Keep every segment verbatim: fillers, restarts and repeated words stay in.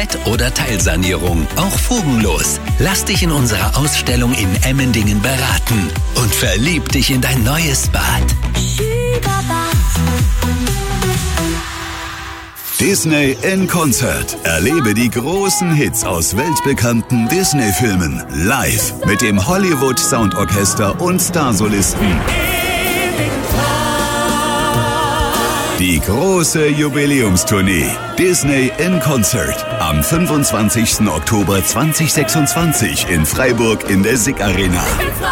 oder Teilsanierung, auch fugenlos. Lass dich in unserer Ausstellung in Emmendingen beraten und verlieb dich in dein neues Bad. Disney in Concert. Erlebe die großen Hits aus weltbekannten Disney-Filmen live mit dem Hollywood Soundorchester und Starsolisten. Die große Jubiläumstournee Disney in Concert am fünfundzwanzigsten Oktober zweitausendsechsundzwanzig in Freiburg in der SICK Arena.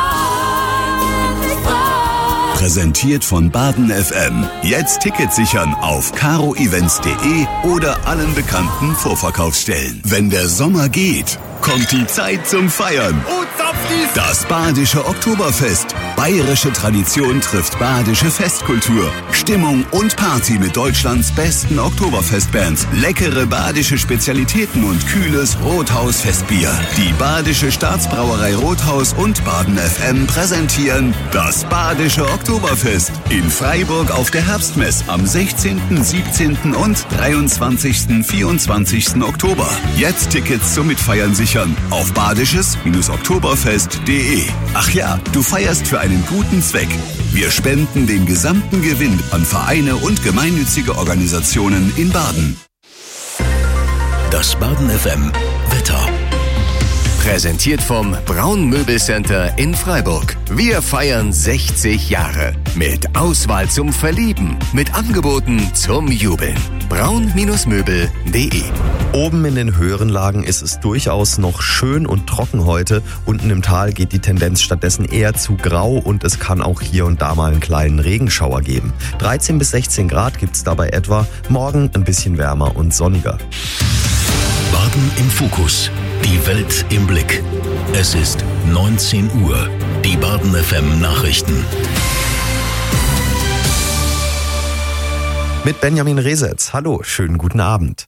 Präsentiert von Baden F M. Jetzt Tickets sichern auf caro events punkt de oder allen bekannten Vorverkaufsstellen. Wenn der Sommer geht, kommt die Zeit zum Feiern. Das Badische Oktoberfest. Bayerische Tradition trifft badische Festkultur. Stimmung und Party mit Deutschlands besten Oktoberfestbands. Leckere badische Spezialitäten und kühles Rothaus-Festbier. Die Badische Staatsbrauerei Rothaus und Baden F M präsentieren das Badische Oktoberfest in Freiburg auf der Herbstmess am sechzehnten, siebzehnten und dreiundzwanzigsten, vierundzwanzigsten Oktober. Jetzt Tickets zum Mitfeiern sichern auf badisches Oktoberfest punkt de. Ach ja, du feierst für einen guten Zweck. Wir spenden den gesamten Gewinn an Vereine und gemeinnützige Organisationen in Baden. Das Baden F M Wetter. Präsentiert vom Braun Möbelcenter in Freiburg. Wir feiern sechzig Jahre. Mit Auswahl zum Verlieben. Mit Angeboten zum Jubeln. braun Möbel punkt de. Oben in den höheren Lagen ist es durchaus noch schön und trocken heute. Unten im Tal geht die Tendenz stattdessen eher zu grau und es kann auch hier und da mal einen kleinen Regenschauer geben. dreizehn bis sechzehn Grad gibt's dabei etwa. Morgen ein bisschen wärmer und sonniger. Baden im Fokus. Die Welt im Blick. Es ist neunzehn Uhr. Die Baden F M Nachrichten. Mit Benjamin Resetz. Hallo, schönen guten Abend.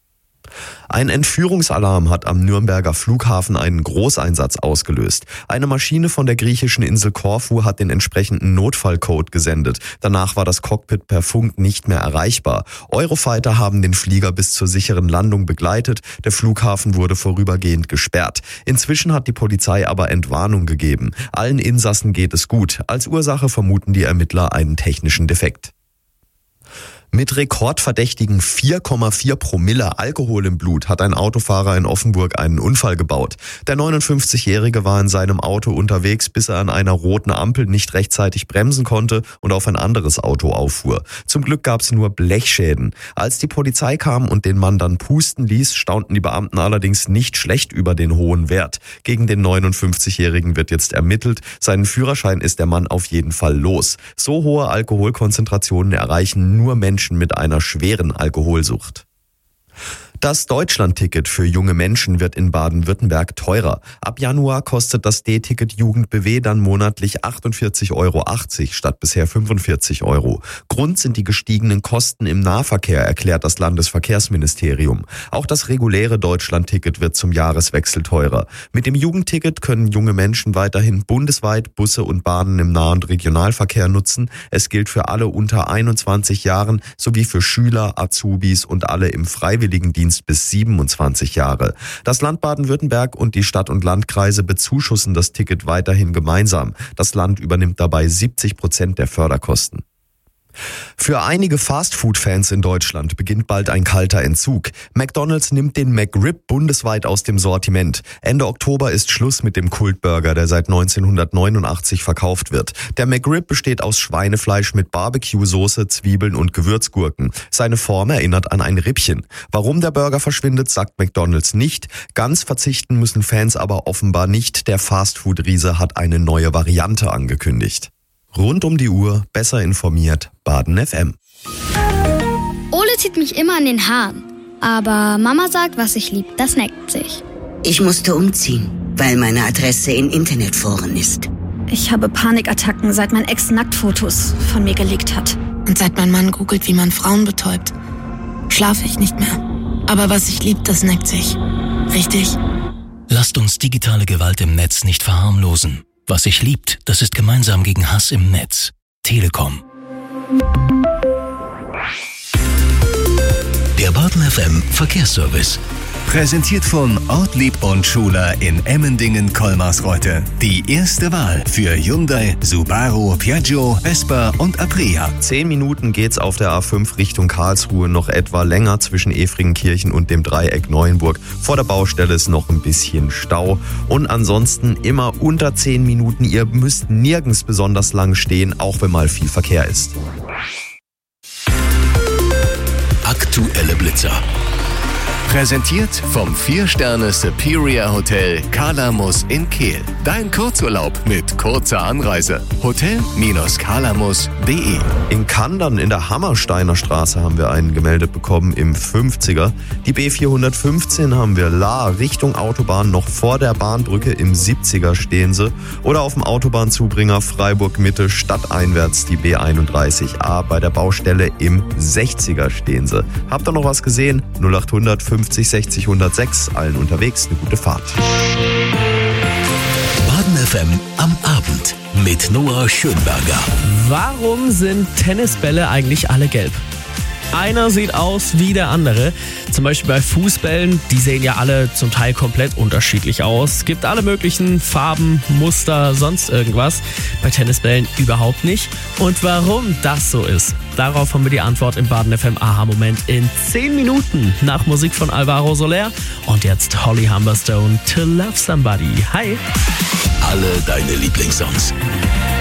Ein Entführungsalarm hat am Nürnberger Flughafen einen Großeinsatz ausgelöst. Eine Maschine von der griechischen Insel Korfu hat den entsprechenden Notfallcode gesendet. Danach war das Cockpit per Funk nicht mehr erreichbar. Eurofighter haben den Flieger bis zur sicheren Landung begleitet. Der Flughafen wurde vorübergehend gesperrt. Inzwischen hat die Polizei aber Entwarnung gegeben. Allen Insassen geht es gut. Als Ursache vermuten die Ermittler einen technischen Defekt. Mit rekordverdächtigen vier Komma vier Promille Alkohol im Blut hat ein Autofahrer in Offenburg einen Unfall gebaut. Der neunundfünfzigjährige war in seinem Auto unterwegs, bis er an einer roten Ampel nicht rechtzeitig bremsen konnte und auf ein anderes Auto auffuhr. Zum Glück gab es nur Blechschäden. Als die Polizei kam und den Mann dann pusten ließ, staunten die Beamten allerdings nicht schlecht über den hohen Wert. Gegen den neunundfünfzigjährigen wird jetzt ermittelt. Seinen Führerschein ist der Mann auf jeden Fall los. So hohe Alkoholkonzentrationen erreichen nur Menschen mit einer schweren Alkoholsucht. Das Deutschlandticket für junge Menschen wird in Baden-Württemberg teurer. Ab Januar kostet das D-Ticket Jugend B W dann monatlich achtundvierzig Euro achtzig statt bisher fünfundvierzig Euro. Grund sind die gestiegenen Kosten im Nahverkehr, erklärt das Landesverkehrsministerium. Auch das reguläre Deutschlandticket wird zum Jahreswechsel teurer. Mit dem Jugendticket können junge Menschen weiterhin bundesweit Busse und Bahnen im Nah- und Regionalverkehr nutzen. Es gilt für alle unter einundzwanzig Jahren sowie für Schüler, Azubis und alle im Freiwilligendienst bis siebenundzwanzig Jahre. Das Land Baden-Württemberg und die Stadt- und Landkreise bezuschussen das Ticket weiterhin gemeinsam. Das Land übernimmt dabei siebzig Prozent der Förderkosten. Für einige Fastfood-Fans in Deutschland beginnt bald ein kalter Entzug. McDonald's nimmt den McRib bundesweit aus dem Sortiment. Ende Oktober ist Schluss mit dem Kultburger, der seit neunzehnhundertneunundachtzig verkauft wird. Der McRib besteht aus Schweinefleisch mit Barbecue-Soße, Zwiebeln und Gewürzgurken. Seine Form erinnert an ein Rippchen. Warum der Burger verschwindet, sagt McDonald's nicht. Ganz verzichten müssen Fans aber offenbar nicht. Der Fastfood-Riese hat eine neue Variante angekündigt. Rund um die Uhr, besser informiert, Baden F M. Ole zieht mich immer an den Haaren. Aber Mama sagt, was ich lieb, das neckt sich. Ich musste umziehen, weil meine Adresse in Internetforen ist. Ich habe Panikattacken, seit mein Ex Nacktfotos von mir gelegt hat. Und seit mein Mann googelt, wie man Frauen betäubt, schlafe ich nicht mehr. Aber was ich lieb, das neckt sich. Richtig? Lasst uns digitale Gewalt im Netz nicht verharmlosen. Was sich liebt, das ist gemeinsam gegen Hass im Netz. Telekom. Der Baden F M Verkehrsservice. Präsentiert von Ortlieb und Schuler in Emmendingen-Kolmarsreuth. Die erste Wahl für Hyundai, Subaru, Piaggio, Vespa und Aprilia. Zehn Minuten geht's auf der A fünf Richtung Karlsruhe noch etwa länger zwischen Efringenkirchen und dem Dreieck Neuenburg. Vor der Baustelle ist noch ein bisschen Stau. Und ansonsten immer unter zehn Minuten. Ihr müsst nirgends besonders lang stehen, auch wenn mal viel Verkehr ist. Aktuelle Blitzer. Präsentiert vom vier Sterne Superior Hotel Kalamus in Kehl. Dein Kurzurlaub mit kurzer Anreise. hotel Bindestrich kalamus punkt de. In Kandern in der Hammersteiner Straße haben wir einen gemeldet bekommen im fünfziger. Die B vierhundertfünfzehn haben wir La Richtung Autobahn noch vor der Bahnbrücke im siebziger stehen sie. Oder auf dem Autobahnzubringer Freiburg Mitte stadteinwärts die B einunddreißig A bei der Baustelle im sechziger stehen sie. Habt ihr noch was gesehen? null acht hundert fünfzig sechzig hundertsechs, allen unterwegs eine gute Fahrt. Baden F M am Abend mit Noah Schönberger. Warum sind Tennisbälle eigentlich alle gelb? Einer sieht aus wie der andere. Zum Beispiel bei Fußbällen, die sehen ja alle zum Teil komplett unterschiedlich aus. Es gibt alle möglichen Farben, Muster, sonst irgendwas. Bei Tennisbällen überhaupt nicht. Und warum das so ist, darauf haben wir die Antwort im Baden F M Aha-Moment in zehn Minuten nach Musik von Alvaro Soler. Und jetzt Holly Humberstone, To Love Somebody. Hi! Alle deine Lieblingssongs.